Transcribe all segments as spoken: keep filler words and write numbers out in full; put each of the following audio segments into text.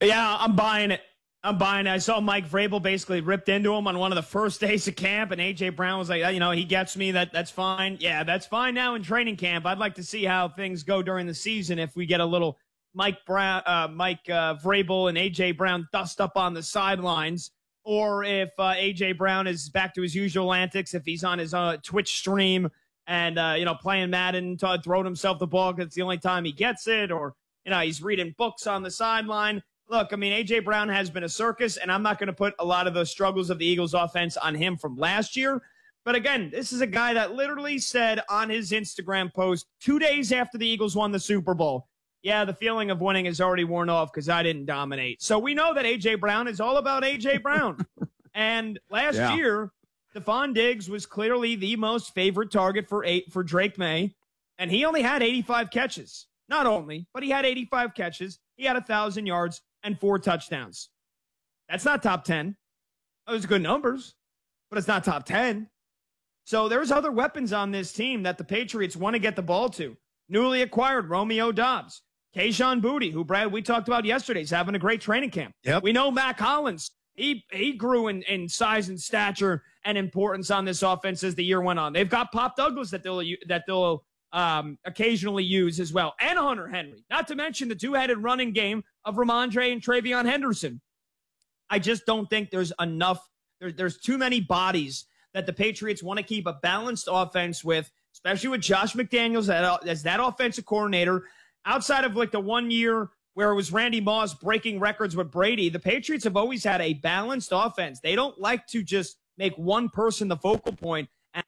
Yeah, I'm buying it. I'm buying it. I saw Mike Vrabel basically ripped into him on one of the first days of camp, and A J. Brown was like, you know, he gets me. That That's fine. Yeah, that's fine now in training camp. I'd like to see how things go during the season if we get a little Mike Brown, uh, Mike uh, Vrabel and A J. Brown dust up on the sidelines, or if uh, A J. Brown is back to his usual antics, if he's on his uh, Twitch stream and, uh, you know, playing Madden, to throwing himself the ball because it's the only time he gets it, or, you know, he's reading books on the sideline. Look, I mean, A J. Brown has been a circus, and I'm not going to put a lot of the struggles of the Eagles offense on him from last year. But again, this is a guy that literally said on his Instagram post two days after the Eagles won the Super Bowl, yeah, the feeling of winning is already worn off because I didn't dominate. So we know that A J. Brown is all about A J. Brown. And last yeah. year, Stephon Diggs was clearly the most favorite target for eight for Drake May, and he only had eighty-five catches. Not only, but he had eighty-five catches. He had one thousand yards and four touchdowns. That's not top ten. Those are good numbers, but it's not top ten. So there's other weapons on this team that the Patriots want to get the ball to. Newly acquired Romeo Doubs, Kayshon Boutte, who, Brad, we talked about yesterday, is having a great training camp. Yep. We know Mac Hollins. He he grew in, in size and stature and importance on this offense as the year went on. They've got Pop Douglas that they'll that they'll um, occasionally use as well, and Hunter Henry. Not to mention the two-headed running game of Ramondre and Travion Henderson. I just don't think there's enough. There, there's too many bodies that the Patriots want to keep a balanced offense with, especially with Josh McDaniels as that offensive coordinator. Outside of like the one year where it was Randy Moss breaking records with Brady, the Patriots have always had a balanced offense. They don't like to just make one person the focal point and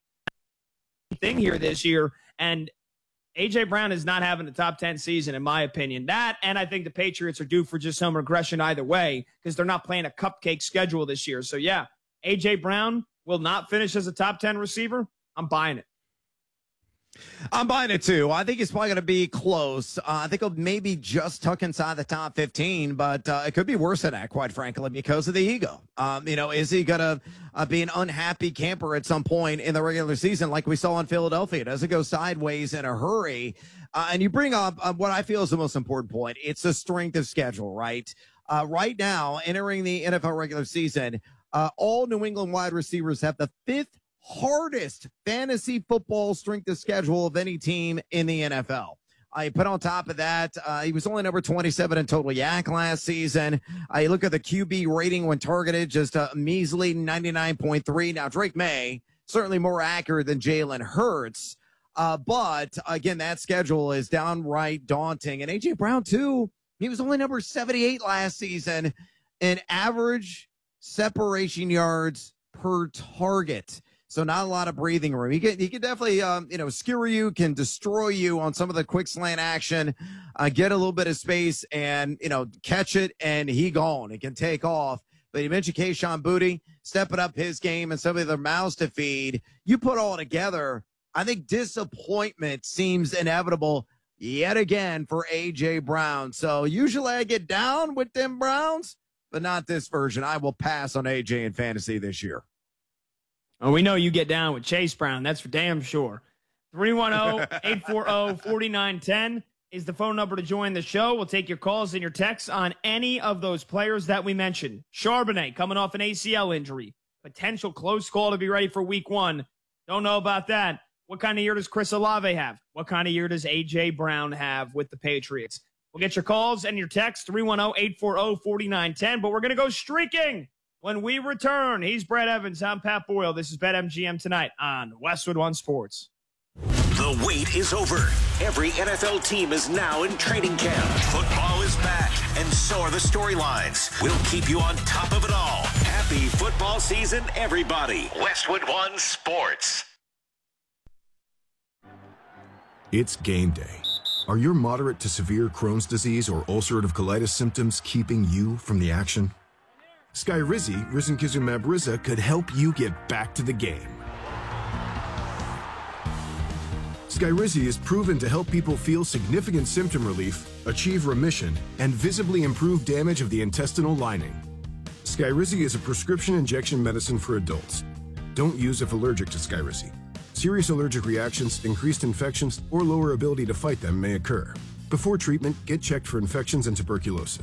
thing here this year. And A J. Brown is not having a top ten season, in my opinion. That, and I think the Patriots are due for just some regression either way because they're not playing a cupcake schedule this year. So, yeah, A J. Brown will not finish as a top ten receiver. I'm buying it. I'm buying it, too. I think he's probably going to be close. Uh, I think he'll maybe just tuck inside the top fifteen, but uh, it could be worse than that, quite frankly, because of the ego. Um, you know, is he going to uh, be an unhappy camper at some point in the regular season like we saw in Philadelphia? Does it go sideways in a hurry? Uh, and you bring up uh, what I feel is the most important point. It's the strength of schedule, right? Uh, right now, entering the N F L regular season, uh, all New England wide receivers have the fifth hardest fantasy football strength of schedule of any team in the N F L. I put on top of that, uh, he was only number twenty-seven in total yak last season. I uh, look at the Q B rating when targeted, just a measly ninety-nine point three. Now, Drake May, certainly more accurate than Jalen Hurts. Uh, but again, that schedule is downright daunting. And A J. Brown, too, he was only number seventy-eight last season in average separation yards per target. So not a lot of breathing room. He can, he can definitely, um, you know, skewer you, can destroy you on some of the quick slant action, uh, get a little bit of space and, you know, catch it, and he gone. He can take off. But you mentioned Kayshon Boutte stepping up his game and some of their mouths to feed. You put all together, I think disappointment seems inevitable yet again for A J. Brown. So usually I get down with them Browns, but not this version. I will pass on A J in fantasy this year. Oh, we know you get down with Chase Brown. That's for damn sure. three one zero, eight four zero, four nine one zero is the phone number to join the show. We'll take your calls and your texts on any of those players that we mentioned. Charbonnet coming off an A C L injury. Potential close call to be ready for week one. Don't know about that. What kind of year does Chris Olave have? What kind of year does A J. Brown have with the Patriots? We'll get your calls and your texts, three one zero, eight four zero, four nine one zero. But we're going to go streaking when we return. He's Brett Evans. I'm Pat Boyle. This is BetMGM tonight on Westwood One Sports. The wait is over. Every N F L team is now in training camp. Football is back, and so are the storylines. We'll keep you on top of it all. Happy football season, everybody. Westwood One Sports. It's game day. Are your moderate to severe Crohn's disease or ulcerative colitis symptoms keeping you from the action? Skyrizi, risankizumab Riza, could help you get back to the game. Skyrizi is proven to help people feel significant symptom relief, achieve remission, and visibly improve damage of the intestinal lining. Skyrizi is a prescription injection medicine for adults. Don't use if allergic to Skyrizi. Serious allergic reactions, increased infections, or lower ability to fight them may occur. Before treatment, get checked for infections and tuberculosis.